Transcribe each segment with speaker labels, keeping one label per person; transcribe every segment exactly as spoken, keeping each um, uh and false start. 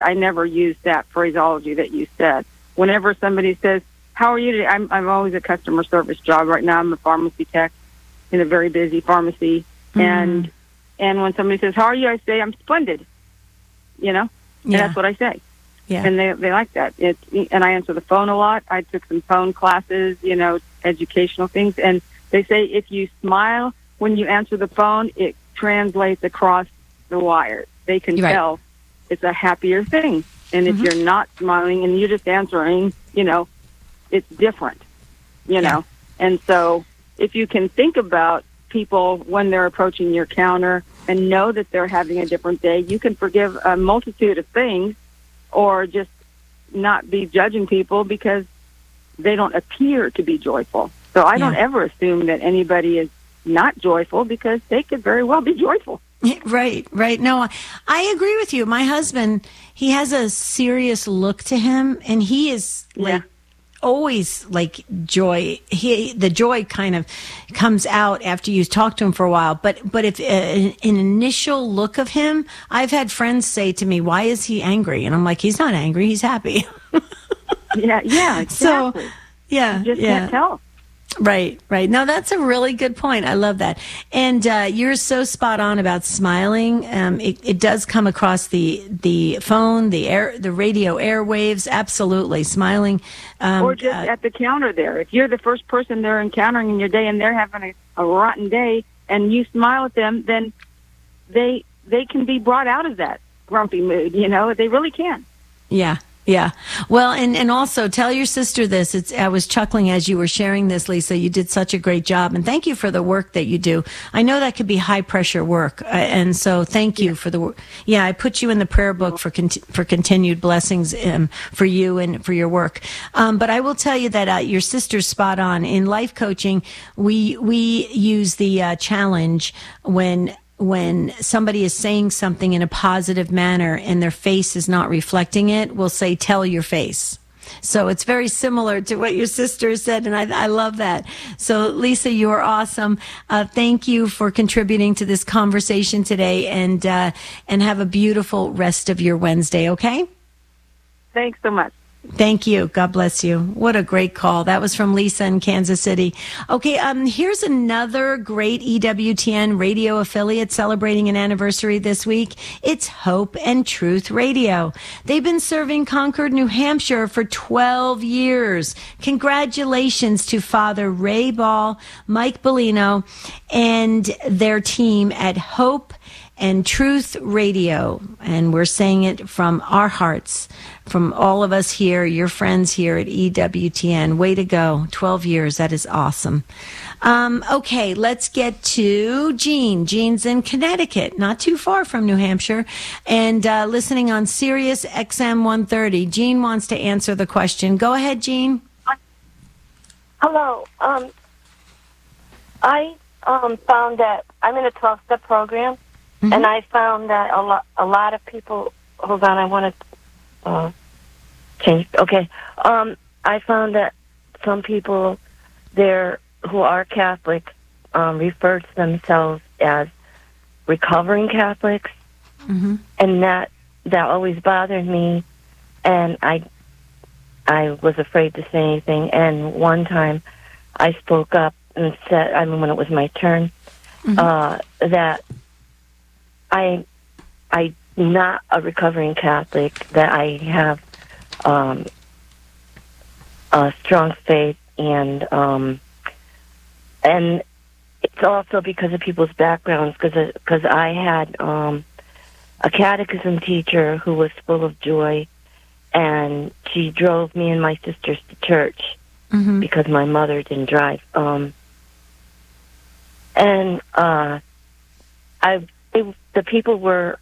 Speaker 1: I never use that phraseology that you said. Whenever somebody says, how are you today? I'm, I'm always a customer service job. Right now I'm a pharmacy tech in a very busy pharmacy. Mm-hmm. And and when somebody says, how are you? I say, I'm splendid. You know? And
Speaker 2: Yeah.
Speaker 1: that's what I say.
Speaker 2: Yeah.
Speaker 1: And they they like that. It, and I answer the phone a lot. I took some phone classes, you know, educational things. And they say if you smile when you answer the phone, it translates across the wire. They can
Speaker 2: Right.
Speaker 1: tell it's a happier thing. And if
Speaker 2: Mm-hmm.
Speaker 1: you're not smiling and you're just answering, you know, it's different, you
Speaker 2: Yeah.
Speaker 1: know. And so if you can think about people when they're approaching your counter and know that they're having a different day, you can forgive a multitude of things or just not be judging people because they don't appear to be joyful. So I
Speaker 2: Yeah.
Speaker 1: don't ever assume that anybody is not joyful because they could very well be joyful.
Speaker 2: Right, right. No, I agree with you. My husband, he has a serious look to him, and he is like
Speaker 1: Yeah.
Speaker 2: always like joy. He the joy kind of comes out after you talk to him for a while. But but if uh, an initial look of him, I've had friends say to me, "Why is he angry?" And I'm like, "He's not angry. He's happy."
Speaker 1: Yeah, yeah, exactly.
Speaker 2: So, yeah,
Speaker 1: you just
Speaker 2: yeah.
Speaker 1: can't tell.
Speaker 2: Right, right. No, that's a really good point. I love that. And uh, you're so spot on about smiling. Um, it, it does come across the the phone, the air, the radio airwaves. Absolutely, smiling. Um,
Speaker 1: Or just
Speaker 2: uh,
Speaker 1: at the counter there. If you're the first person they're encountering in your day and they're having a, a rotten day and you smile at them, then they they can be brought out of that grumpy mood, you know? They really can.
Speaker 2: yeah. Yeah. Well, and, and also tell your sister this. It's, I was chuckling as you were sharing this, Lisa. You did such a great job. And thank you for the work that you do. I know that could be high pressure work. Uh, and so thank you yeah. for the work. Yeah. I put you in the prayer book for, conti- for continued blessings um, for you and for your work. Um, but I will tell you that uh, your sister's spot on. In life coaching, we, we use the uh, challenge when when somebody is saying something in a positive manner and their face is not reflecting it, we'll say, tell your face. So it's very similar to what your sister said, and I, I love that. So, Lisa, you are awesome. Uh, thank you for contributing to this conversation today, and uh, and have a beautiful rest of your Wednesday, okay?
Speaker 1: Thanks so much.
Speaker 2: Thank you. God bless you. What a great call. That was from Lisa in Kansas City. Okay, um, here's another great E W T N radio affiliate celebrating an anniversary this week. It's Hope and Truth Radio. They've been serving Concord, New Hampshire for twelve years. Congratulations to Father Ray Ball, Mike Bellino, and their team at Hope and Truth Radio. And we're saying it from our hearts, from all of us here, your friends here at E W T N. Way to go. twelve years. That is awesome. Um, okay, let's get to Jean. Jean's in Connecticut, not too far from New Hampshire, and uh, listening on Sirius X M one thirty. Jean wants to answer the question. Go ahead, Jean.
Speaker 3: Hello. Um, I um, found that I'm in a twelve-step program. Mm-hmm. And I found that a lot, a lot of people. Hold on, I want to uh, change. Okay, um, I found that some people there who are Catholic um, refer to themselves as recovering Catholics, mm-hmm. and that that always bothered me. And I, I was afraid to say anything. And one time, I spoke up and said, I mean, when it was my turn, mm-hmm. uh, that. I, I'm not a recovering Catholic, that I have um, a strong faith, and um, and it's also because of people's backgrounds, because because I had um, a catechism teacher who was full of joy, and she drove me and my sisters to church mm-hmm. because my mother didn't drive. Um, and uh, I. It, the people were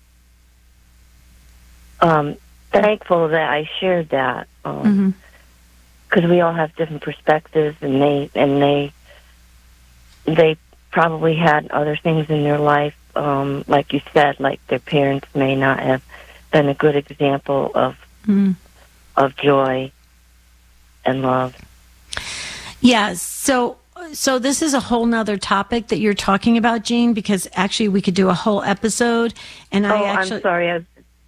Speaker 3: um, thankful that I shared that, because um, mm-hmm. we all have different perspectives, and they and they they probably had other things in their life, um, like you said, like their parents may not have been a good example of mm-hmm. of joy and love.
Speaker 2: Yeah. So. So this is a whole nother topic that you're talking about, Jean, because actually we could do a whole episode. And
Speaker 3: oh,
Speaker 2: I actually,
Speaker 3: I'm sorry. I was,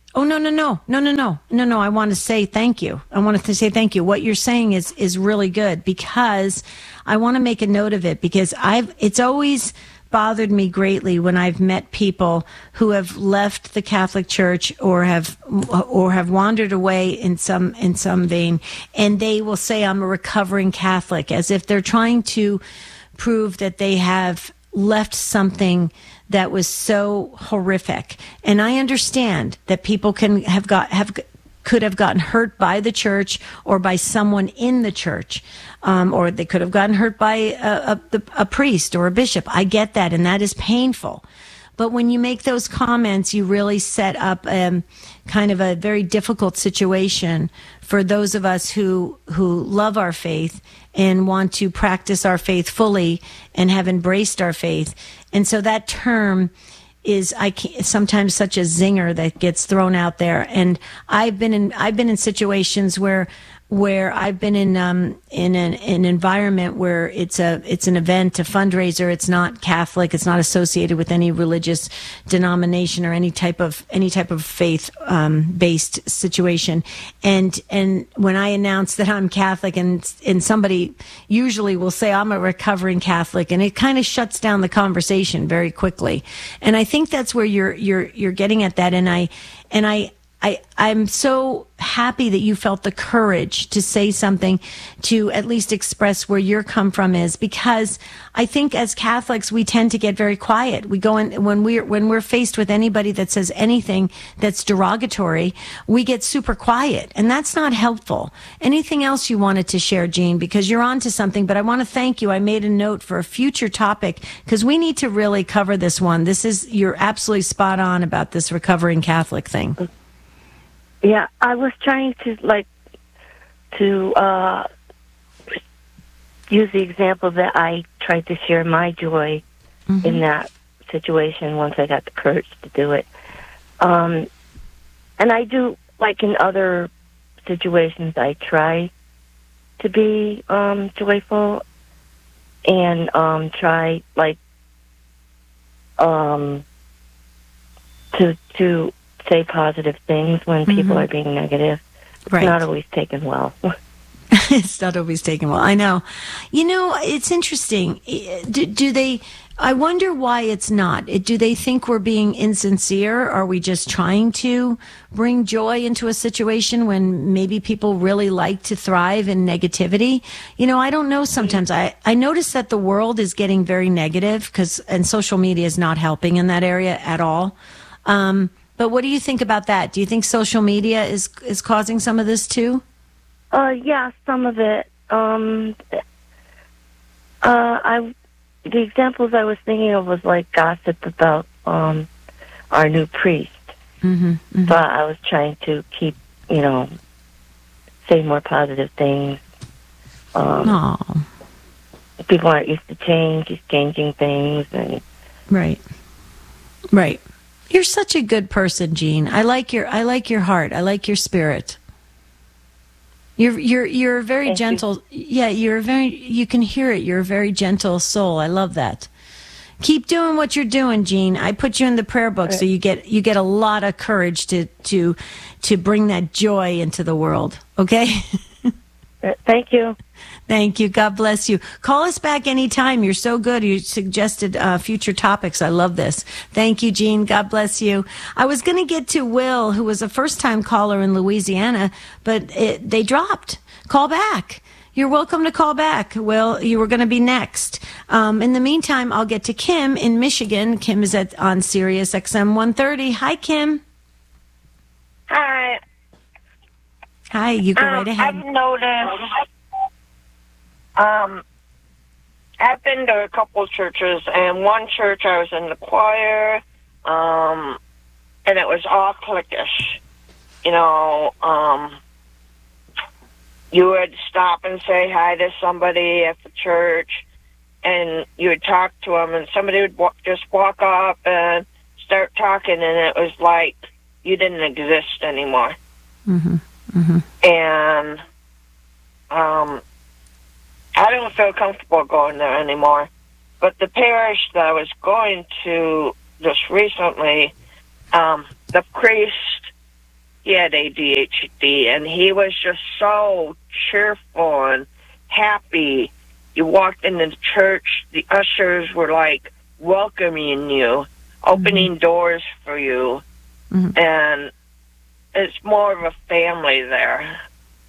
Speaker 2: Oh, no, no, no, no, no, no, no, no. I want to say thank you. I wanted to say thank you. What you're saying is, is really good, because I want to make a note of it, because I've, it's always bothered me greatly when I've met people who have left the Catholic Church or have, or have wandered away in some, in some vein. And they will say, I'm a recovering Catholic, as if they're trying to prove that they have left something that was so horrific. And I understand that people can have got have could have gotten hurt by the church or by someone in the church, um, or they could have gotten hurt by a, a, a priest or a bishop. I get that, and that is painful. But when you make those comments, you really set up um, kind of a very difficult situation for those of us who who love our faith and want to practice our faith fully and have embraced our faith. And so that term is I can't, sometimes such a zinger that gets thrown out there. And I've been in I've been in situations where where I've been in um, in an, an environment where it's a it's an event, a fundraiser. It's not Catholic. It's not associated with any religious denomination or any type of any type of faith um, based situation. And and when I announce that I'm Catholic, and and somebody usually will say I'm a recovering Catholic, and it kind of shuts down the conversation very quickly. And I think that's where you're you're you're getting at that. And I and I. I, I'm so happy that you felt the courage to say something, to at least express where your come from is, because I think as Catholics, we tend to get very quiet. We go in when we're, when we're faced with anybody that says anything that's derogatory, we get super quiet, and that's not helpful. Anything else you wanted to share, Jean, because you're on to something, but I want to thank you. I made a note for a future topic because we need to really cover this one. This is, you're absolutely spot on about this recovering Catholic thing.
Speaker 3: Yeah, I was trying to, like, to uh, use the example that I tried to share my joy mm-hmm. in that situation once I got the courage to do it. Um, and I do, like in other situations, I try to be um, joyful and um, try, like, um, to to... say positive things when people mm-hmm. are being negative. It's right. not always taken well.
Speaker 2: It's not always taken well. I know. You know, it's interesting. Do, do they, I wonder why it's not. Do they think we're being insincere? Are we just trying to bring joy into a situation when maybe people really like to thrive in negativity? You know, I don't know. Sometimes I, I notice that the world is getting very negative because, and social media is not helping in that area at all. Um, But what do you think about that? Do you think social media is is causing some of this too?
Speaker 3: Uh, yeah, some of it. Um, uh, I the examples I was thinking of was like gossip about um, our new priest. Mm-hmm, mm-hmm. But I was trying to keep, you know, say more positive things. Um, people aren't used to change. He's changing things, and
Speaker 2: right, right. You're such a good person, Jean. I like your I like your heart. I like your spirit. You're you're you're a very Thank gentle. You. Yeah, you're a very. You can hear it. You're a very gentle soul. I love that. Keep doing what you're doing, Jean. I put you in the prayer book, so you get you get a lot of courage to to to bring that joy into the world. Okay.
Speaker 3: Thank you.
Speaker 2: Thank you. God bless you. Call us back anytime. You're so good. You suggested uh, future topics. I love this. Thank you, Jean. God bless you. I was going to get to Will, who was a first-time caller in Louisiana, but it, they dropped. Call back. You're welcome to call back, Will. You were going to be next. Um, in the meantime, I'll get to Kim in Michigan. Kim is at on Sirius X M one thirty. Hi, Kim.
Speaker 4: Hi.
Speaker 2: Hi. You go
Speaker 4: um,
Speaker 2: right ahead.
Speaker 4: I've noticed... Um, I've been to a couple of churches, and one church I was in the choir, um, and it was all cliquish. You know, um, you would stop and say hi to somebody at the church, and you would talk to them, and somebody would walk, just walk up and start talking, and it was like you didn't exist anymore.
Speaker 2: Mm-hmm. Mm-hmm.
Speaker 4: And, um... I don't feel comfortable going there anymore. But the parish that I was going to just recently, um, the priest he had A D H D, and he was just so cheerful and happy. You walked into the church, the ushers were like welcoming you, opening mm-hmm. doors for you, mm-hmm. and it's more of a family there.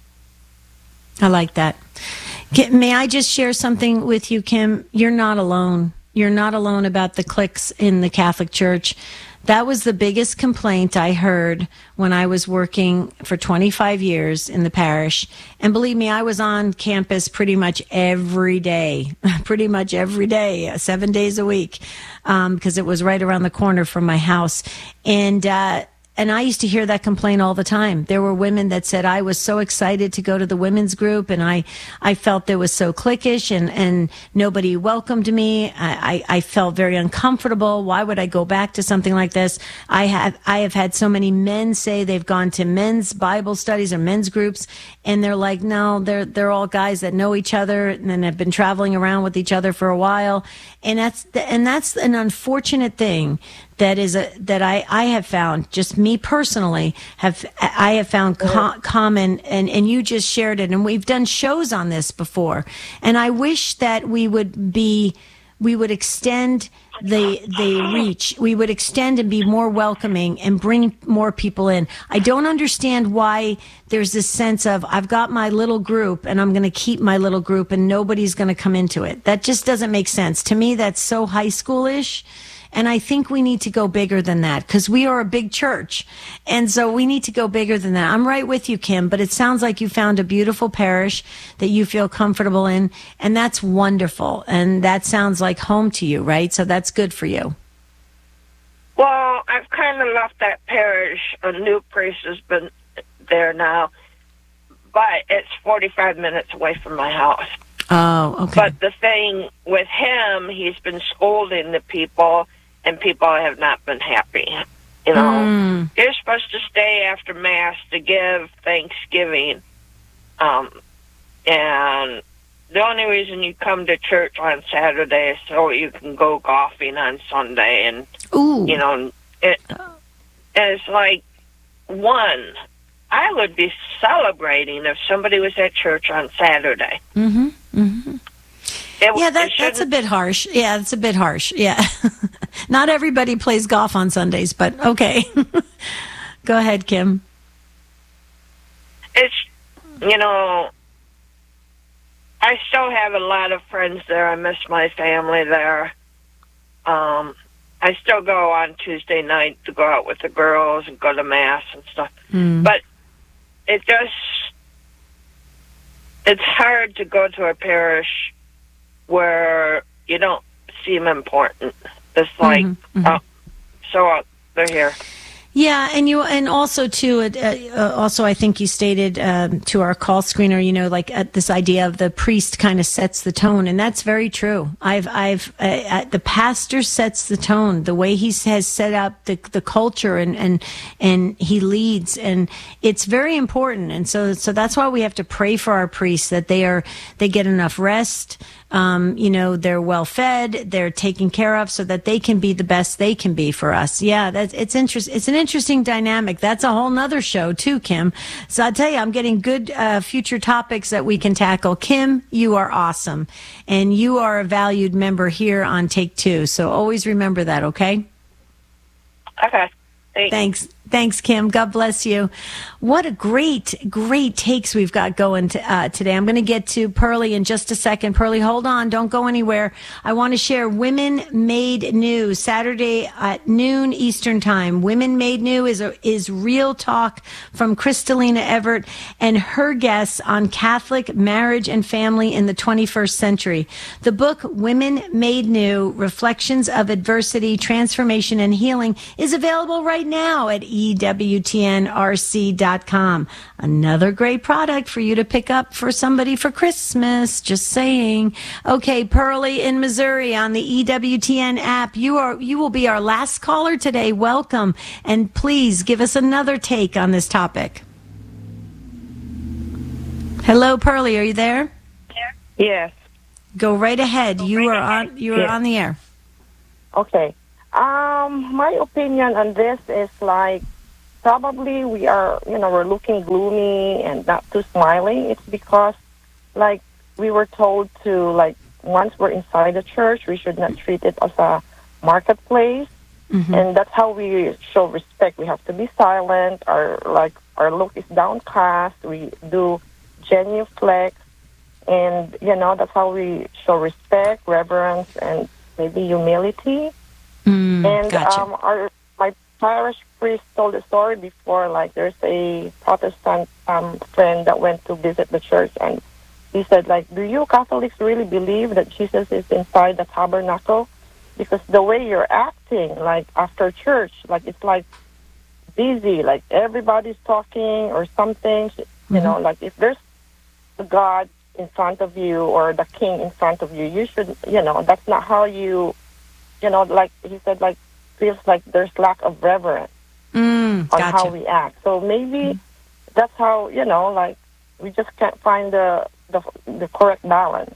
Speaker 2: I like that. May I just share something with you, Kim? You're not alone. You're not alone about the cliques in the Catholic Church. That was the biggest complaint I heard when I was working for twenty-five years in the parish. And believe me, I was on campus pretty much every day, pretty much every day, seven days a week, um, because it was right around the corner from my house. And, uh, And I used to hear that complaint all the time. There were women that said, I was so excited to go to the women's group, and I, I felt it was so cliquish, and, and nobody welcomed me. I, I, I felt very uncomfortable. Why would I go back to something like this? I have, I have had so many men say they've gone to men's Bible studies or men's groups, and they're like, no, they're, they're all guys that know each other and have been traveling around with each other for a while. And that's, the, and that's an unfortunate thing. That is a, that I, I have found, just me personally, have I have found co- common, and, and you just shared it, and we've done shows on this before. And I wish that we would be, we would extend the the reach, we would extend and be more welcoming and bring more people in. I don't understand why there's this sense of, I've got my little group and I'm going to keep my little group and nobody's going to come into it. That just doesn't make sense. To me, that's so high schoolish. And I think we need to go bigger than that, because we are a big church. And so we need to go bigger than that. I'm right with you, Kim, but it sounds like you found a beautiful parish that you feel comfortable in. And that's wonderful. And that sounds like home to you, right? So that's good for you.
Speaker 4: Well, I've kind of left that parish. A new priest has been there now, but it's forty-five minutes away from my house.
Speaker 2: Oh, okay.
Speaker 4: But the thing with him, he's been scolding the people, and people have not been happy. You know, mm. You're supposed to stay after Mass to give Thanksgiving. Um, and the only reason you come to church on Saturday is so you can go golfing on Sunday. And,
Speaker 2: Ooh.
Speaker 4: you know, it, it's like, one, I would be celebrating if somebody was at church on Saturday.
Speaker 2: Mm-hmm. Mm-hmm.
Speaker 4: It,
Speaker 2: yeah, that, that's a bit harsh. Yeah, it's a bit harsh. Yeah. Not everybody plays golf on Sundays, but okay. Go ahead, Kim.
Speaker 4: It's, you know, I still have a lot of friends there. I miss my family there. Um, I still go on Tuesday night to go out with the girls and go to Mass and stuff. Mm. But it just, it's hard to go to a parish where you don't seem important. It's like, mm-hmm, mm-hmm. oh, so uh, they're here.
Speaker 2: Yeah, and you, and also too, uh, uh, also I think you stated um, to our call screener, you know, like uh, this idea of the priest kind of sets the tone, and that's very true. I've, I've, uh, uh, the pastor sets the tone, the way he has set up the the culture, and and and he leads, and it's very important, and so so that's why we have to pray for our priests, that they are they get enough rest. Um, you know, they're well fed, they're taken care of, so that they can be the best they can be for us. Yeah, that's, it's interesting. It's an interesting dynamic. That's a whole nother show too, Kim. So I'll tell you, I'm getting good, uh, future topics that we can tackle. Kim, you are awesome. And you are a valued member here on Take Two. So always remember that, okay?
Speaker 4: Okay. Thanks.
Speaker 2: Thanks. Thanks, Kim. God bless you. What a great, great takes we've got going to, uh, today. I'm going to get to Pearlie in just a second. Pearlie, hold on. Don't go anywhere. I want to share Women Made New Saturday at noon Eastern Time. Women Made New is a, is real talk from Kristalina Everett and her guests on Catholic marriage and family in the twenty-first century. The book Women Made New: Reflections of Adversity, Transformation, and Healing is available right now at E W T N R C dot com. Another great product for you to pick up for somebody for Christmas. Just saying. Okay, Pearlie in Missouri on the E W T N app. You are you will be our last caller today. Welcome, and please give us another take on this topic. Hello, Pearlie. Are you there?
Speaker 3: Yes.
Speaker 2: Go right ahead. You are on. You are
Speaker 3: yes.
Speaker 2: on the air.
Speaker 3: Okay. Um, my opinion on this is like, probably we are, you know, we're looking gloomy and not too smiling. It's because, like, we were told to, like, once we're inside the church, we should not treat it as a marketplace. Mm-hmm. And that's how we show respect. We have to be silent. Our, like, our look is downcast. We do genuflect. And, you know, that's how we show respect, reverence, and maybe humility.
Speaker 2: Mm,
Speaker 3: and
Speaker 2: gotcha.
Speaker 3: um, our my parish priest told a story before, like, there's a Protestant um, friend that went to visit the church, and he said, like, do you Catholics really believe that Jesus is inside the tabernacle? Because the way you're acting, like, after church, like, it's, like, busy, like, everybody's talking or something, mm-hmm. you know, like, if there's a God in front of you or the king in front of you, you should, you know, that's not how you, you know, like he said, like, feels like there's lack of reverence
Speaker 2: mm,
Speaker 3: on
Speaker 2: gotcha.
Speaker 3: how we act. So maybe mm. that's how, you know, like, we just can't find the, the, the correct balance.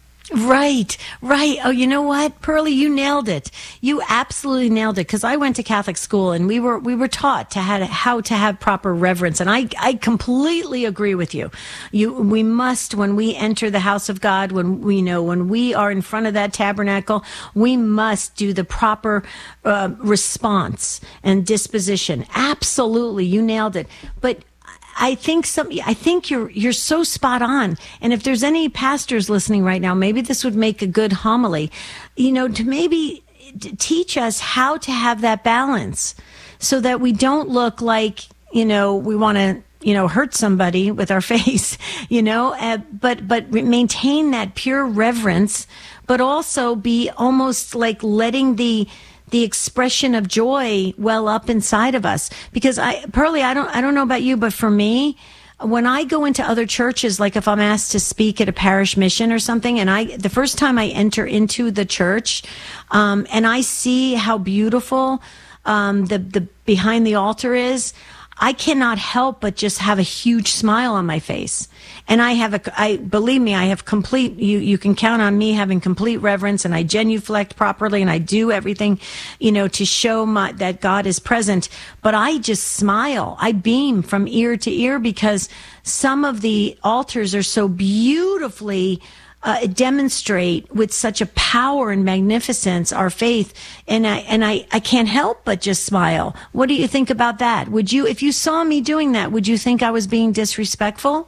Speaker 2: Right, right. Oh, you know what, Pearlie, you nailed it. You absolutely nailed it. Because I went to Catholic school, and we were we were taught to have, how to have proper reverence. And I I completely agree with you. You we must, when we enter the house of God, when we know when we are in front of that tabernacle, we must do the proper uh, response and disposition. Absolutely, you nailed it. But I think some. I think you're you're so spot on. And if there's any pastors listening right now, maybe this would make a good homily. You know, to maybe teach us how to have that balance, so that we don't look like, you know, we want to, you know, hurt somebody with our face. You know, uh, but but maintain that pure reverence, but also be almost like letting the. the expression of joy well up inside of us. Because I, Pearlie, I don't, I don't know about you, but for me, when I go into other churches, like if I'm asked to speak at a parish mission or something, and I, the first time I enter into the church, um, and I see how beautiful, um, the, the behind the altar is, I cannot help but just have a huge smile on my face. And I have a, I, believe me, I have complete, you, you can count on me having complete reverence, and I genuflect properly, and I do everything, you know, to show my, that God is present. But I just smile. I beam from ear to ear, because some of the altars are so beautifully Uh, demonstrate with such a power and magnificence our faith, and I and I, I can't help but just smile. What do you think about that? Would you, if you saw me doing that, would you think I was being disrespectful?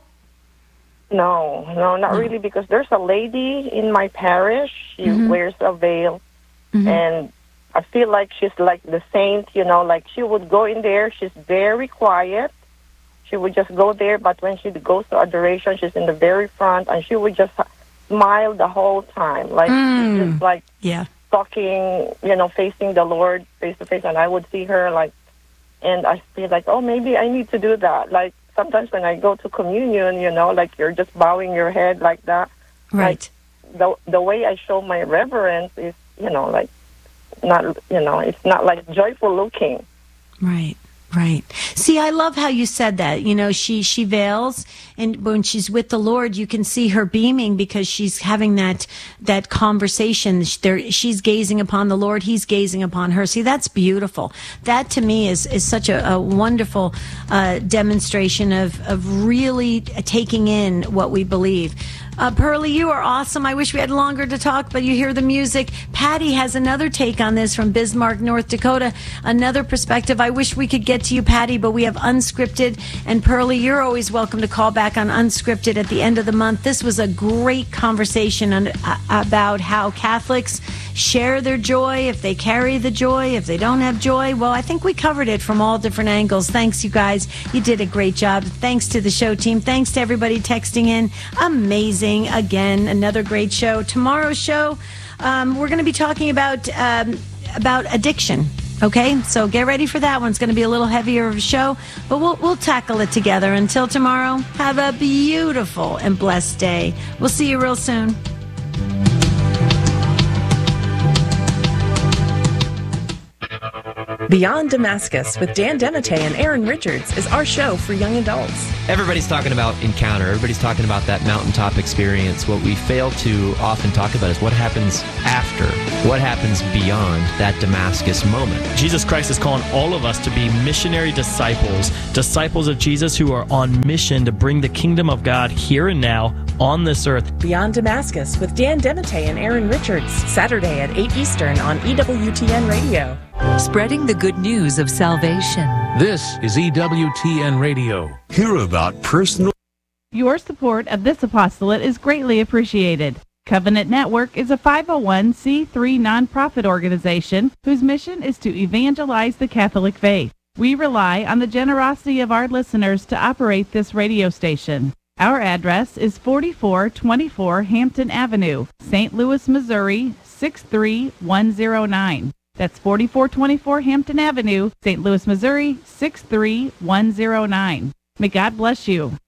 Speaker 3: No, no, not no. really, because there's a lady in my parish. She mm-hmm. wears a veil, mm-hmm. and I feel like she's like the saint, you know, like she would go in there. She's very quiet. She would just go there, but when she goes to adoration, she's in the very front, and she would just smile the whole time, like mm. just like
Speaker 2: yeah.
Speaker 3: talking, you know, facing the Lord face to face. And I would see her, like, and I feel like, oh, maybe I need to do that. Like sometimes when I go to communion, you know, like you're just bowing your head like that.
Speaker 2: Right.
Speaker 3: Like, the the way I show my reverence is, you know, like not, you know, it's not like joyful looking.
Speaker 2: Right. Right. See, I love how you said that. You know, she, she veils, and when she's with the Lord, you can see her beaming, because she's having that, that conversation. There, she's gazing upon the Lord. He's gazing upon her. See, that's beautiful. That to me is, is such a, a wonderful, uh, demonstration of, of really taking in what we believe. Uh, Pearlie, you are awesome. I wish we had longer to talk, but you hear the music. Patty has another take on this from Bismarck, North Dakota. Another perspective. I wish we could get to you, Patty, but we have Unscripted. And Pearlie, you're always welcome to call back on Unscripted at the end of the month. This was a great conversation on, uh, about how Catholics share their joy, if they carry the joy, if they don't have joy. Well, I think we covered it from all different angles. Thanks, you guys. You did a great job. Thanks to the show team. Thanks to everybody texting in. Amazing. Again, another great show. Tomorrow's show, um, we're going to be talking about um, about addiction. Okay, so get ready for that one. It's going to be a little heavier of a show, but we'll we'll tackle it together. Until tomorrow, have a beautiful and blessed day. We'll see you real soon.
Speaker 5: Beyond Damascus with Dan Demite and Aaron Richards is our show for young adults.
Speaker 6: Everybody's talking about encounter. Everybody's talking about that mountaintop experience. What we fail to often talk about is what happens after, what happens beyond that Damascus moment.
Speaker 7: Jesus Christ is calling all of us to be missionary disciples, disciples of Jesus who are on mission to bring the kingdom of God here and now on this earth.
Speaker 5: Beyond Damascus with Dan Demite and Aaron Richards, Saturday at eight Eastern on E W T N Radio.
Speaker 8: Spreading the good news of salvation.
Speaker 9: This is E W T N Radio.
Speaker 10: Hear about personal.
Speaker 11: Your support of this apostolate is greatly appreciated. Covenant Network is a five oh one c three nonprofit organization whose mission is to evangelize the Catholic faith. We rely on the generosity of our listeners to operate this radio station. Our address is forty-four twenty-four Hampton Avenue, Saint Louis, Missouri, six three one zero nine. That's forty-four twenty-four Hampton Avenue, Saint Louis, Missouri, six three one zero nine. May God bless you.